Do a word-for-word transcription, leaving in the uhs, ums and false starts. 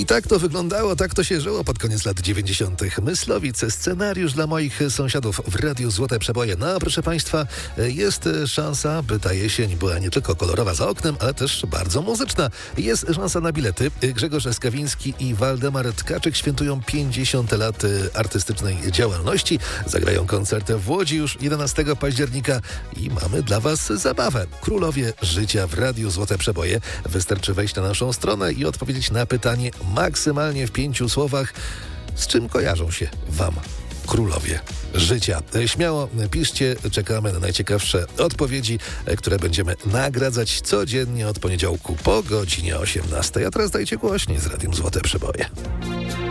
I tak to wyglądało, tak to się żyło pod koniec lat dziewięćdziesiątych. Myslowic, scenariusz dla moich sąsiadów w Radiu Złote Przeboje. No, proszę Państwa, jest szansa, by ta jesień była nie tylko kolorowa za oknem, ale też bardzo muzyczna. Jest szansa na bilety. Grzegorz Skawiński i Waldemar Tkaczyk świętują pięćdziesiąt lat artystycznej działalności. Zagrają koncert w Łodzi już jedenastego października i mamy dla Was zabawę. Królowie życia w Radiu Złote Przeboje. Wystarczy wejść na naszą stronę i odpowiedzieć na pytanie maksymalnie w pięciu słowach, z czym kojarzą się Wam królowie życia. Śmiało piszcie, czekamy na najciekawsze odpowiedzi, które będziemy nagradzać codziennie od poniedziałku po godzinie osiemnastej. A teraz dajcie głośniej z Radiem Złote Przeboje.